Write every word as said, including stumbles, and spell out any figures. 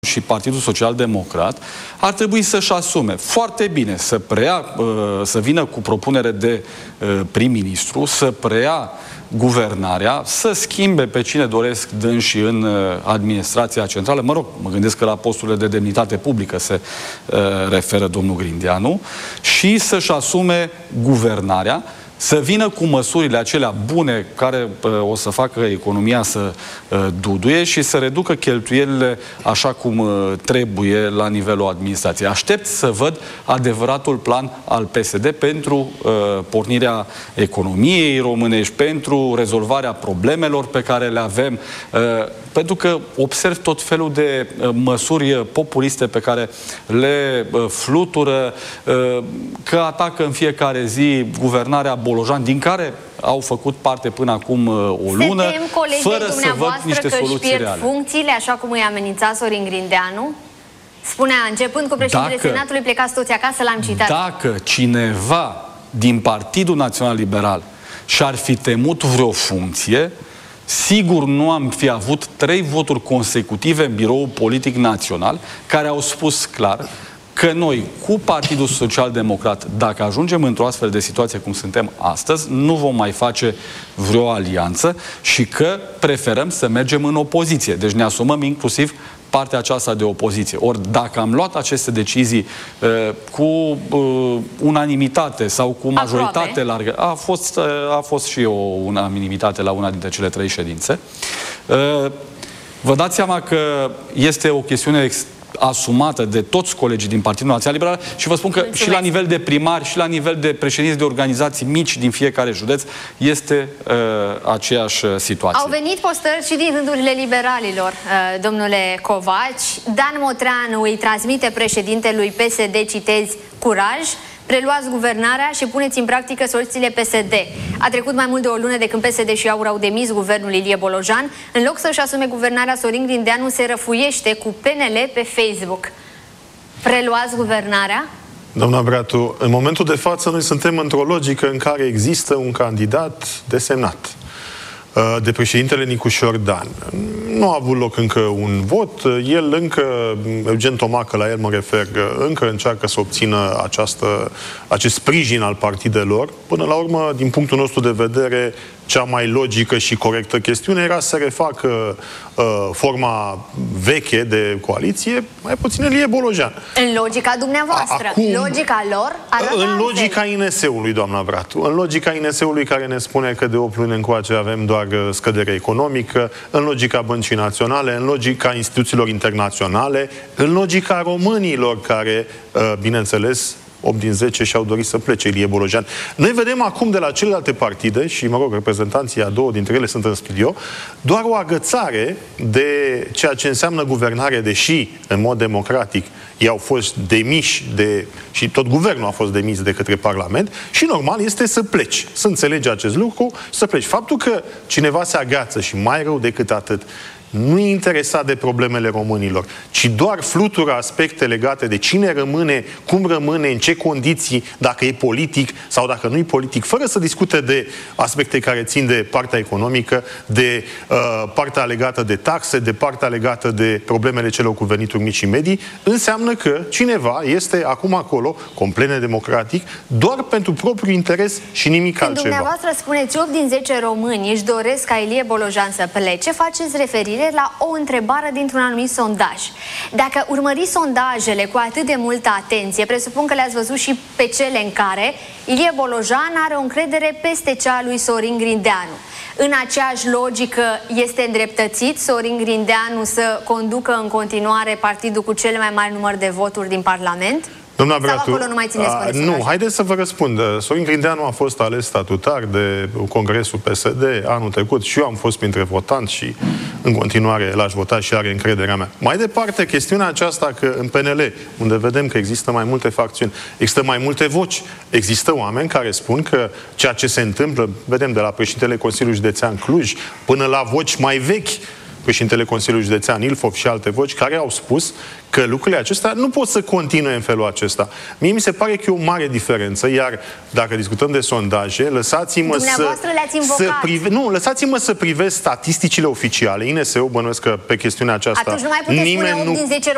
și Partidul Social Democrat ar trebui să-și asume foarte bine să preia, să vină cu propunere de prim-ministru, să preia guvernarea, să schimbe pe cine doresc dânsi în administrația centrală. Mă rog, mă gândesc că la posturile de demnitate publică se referă domnul Grindeanu, și să-și asume guvernarea, să vină cu măsurile acelea bune care uh, o să facă economia să uh, duduie și să reducă cheltuielile așa cum uh, trebuie la nivelul administrației. Aștept să văd adevăratul plan al P S D pentru uh, pornirea economiei românești, pentru rezolvarea problemelor pe care le avem, uh, pentru că observ tot felul de uh, măsuri populiste pe care le uh, flutură, uh, că atacă în fiecare zi guvernarea Bolojan, din care au făcut parte până acum o lună, fără să văd niște soluții reale. Funcțiile, așa cum îi amenința Sorin Grindeanu? Spunea, începând cu președintele dacă, Senatului, plecați toți acasă, l-am citat. Dacă cineva din Partidul Național Liberal și-ar fi temut vreo funcție, sigur nu am fi avut trei voturi consecutive în Biroul Politic Național, care au spus clar că noi, cu Partidul Social Democrat, dacă ajungem într-o astfel de situație cum suntem astăzi, nu vom mai face vreo alianță și că preferăm să mergem în opoziție. Deci ne asumăm inclusiv partea aceasta de opoziție. Ori dacă am luat aceste decizii uh, cu uh, unanimitate sau cu majoritate Aproape. largă, a fost, uh, a fost și o unanimitate la una dintre cele trei ședințe, uh, vă dați seama că este o chestiune asumată de toți colegii din Partidul Național Liberal și vă spun că Mulțumesc. și la nivel de primari și la nivel de președinți de organizații mici din fiecare județ este uh, aceeași situație. Au venit postări și din rândurile liberalilor, uh, domnule Covaci. Dan Motreanu îi transmite președintelui P S D, citezi, curaj, preluați guvernarea și puneți în practică soluțiile P S D. A trecut mai mult de o lună de când P S D și AUR au demis guvernul Ilie Bolojan. În loc să-și asume guvernarea, Sorin Grindeanu se răfuiește cu P N L pe Facebook. Preluați guvernarea? Doamna Bratu, în momentul de față noi suntem într-o logică în care există un candidat desemnat de președintele Nicușor Dan. Nu a avut loc încă un vot. El încă, Eugen Tomacă, la el mă refer, încă încearcă să obțină această, acest sprijin al partidelor. Până la urmă, din punctul nostru de vedere, cea mai logică și corectă chestiune era să refacă uh, forma veche de coaliție, mai puțin Ilie Bolojan. În logica dumneavoastră. Acum, logica lor arată În logica I N S-ului, doamna Bratu. În logica I N S-ului care ne spune că de opt luni încoace avem doar scădere economică, în logica Băncii Naționale, în logica instituțiilor internaționale, în logica românilor care, uh, bineînțeles, opt din zece și-au dorit să plece Ilie Bolojan. Noi vedem acum de la celelalte partide, și, mă rog, reprezentanții a două dintre ele sunt în studio, doar o agățare de ceea ce înseamnă guvernare, deși, în mod democratic, ei au fost demiși de, și tot guvernul a fost demis de către Parlament, și normal este să pleci. Să înțelegi acest lucru, să pleci. Faptul că cineva se agață și mai rău decât atât, nu e interesat de problemele românilor, ci doar flutură aspecte legate de cine rămâne, cum rămâne, în ce condiții, dacă e politic sau dacă nu e politic, fără să discute de aspecte care țin de partea economică, de uh, partea legată de taxe, de partea legată de problemele celor cu venituri mici și medii, înseamnă că cineva este acum acolo, complet nedemocratic, doar pentru propriul interes și nimic Când altceva. Dumneavoastră spuneți opt din zece români își doresc ca Ilie Bolojan să plece, faceți referire la o întrebare dintr-un anumit sondaj. Dacă urmăriți sondajele cu atât de multă atenție, presupun că le-ați văzut și pe cele în care Ilie Bolojan are o încredere peste cea a lui Sorin Grindeanu. În aceeași logică este îndreptățit Sorin Grindeanu să conducă în continuare partidul cu cel mai mare număr de voturi din Parlament? Doamna Bratu, nu, mai a, nu, haideți să vă răspund. Sorin Grindeanu a fost ales statutar de Congresul P S D anul trecut și eu am fost printre votanți și în continuare l-aș vota și are încrederea mea. Mai departe, chestiunea aceasta că în P N L, unde vedem că există mai multe facțiuni, există mai multe voci, există oameni care spun că ceea ce se întâmplă, vedem de la președintele Consiliului Județean Cluj până la voci mai vechi, președintele Consiliului Județean Ilfov și alte voci, care au spus că lucrurile acestea nu pot să continue în felul acesta. Mie mi se pare că e o mare diferență, iar dacă discutăm de sondaje, lăsați-mă să, să prive, nu, lăsați-mă să privesc statisticile oficiale. I N S-ul, bănuiesc că pe chestiunea aceasta atunci nu mai puteți nimeni spune opt din zece